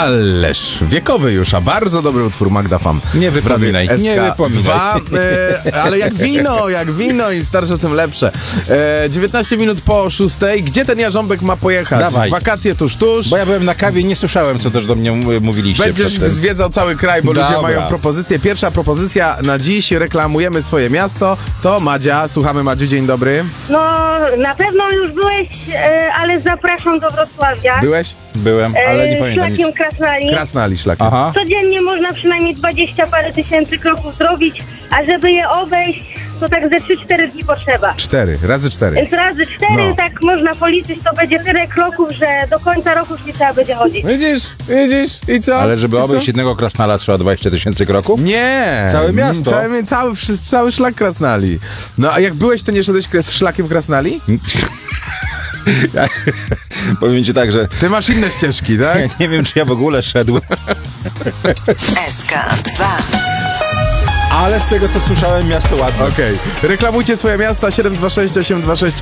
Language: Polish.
Ależ wiekowy już, a bardzo dobry utwór Magda Fam. Nie wypominaj, nie wypominaj. Ale jak wino, im starsze, tym lepsze. 19 minut po 6. Gdzie ten jarząbek ma pojechać? Dawaj. Wakacje tuż. Bo ja byłem na kawie i nie słyszałem, co też do mnie mówiliście. Będziesz przedtem. zwiedzał cały kraj, bo Dobra. ludzie mają propozycje. Pierwsza propozycja na dziś, reklamujemy swoje miasto, to Madzia. Słuchamy, Madziu, dzień dobry. No, na pewno już byłeś, ale zapraszam do Wrocławia. Byłeś? Byłem, ale nie pamiętam nic. Szlakiem Krasnali. Krasnali szlakiem. Aha. Codziennie można przynajmniej 20 parę tysięcy kroków zrobić, a żeby je obejść, to tak ze 3-4 dni potrzeba. 4, razy 4. Więc razy 4, No. tak można policzyć, to będzie tyle kroków, że do końca roku już nie trzeba będzie chodzić. Widzisz? I co? Ale żeby I co? obejść jednego Krasnala trzeba 20 000 kroków? Nie! Całe miasto? Cały szlak Krasnali. No a jak byłeś, to nie szedłeś szlakiem Krasnali? Ja, powiem ci tak, że Ty masz inne ścieżki, tak? ja nie wiem, czy ja w ogóle szedłem. SK2. Ale z tego, co słyszałem, miasto ładne. Okej. Reklamujcie swoje miasta 726 826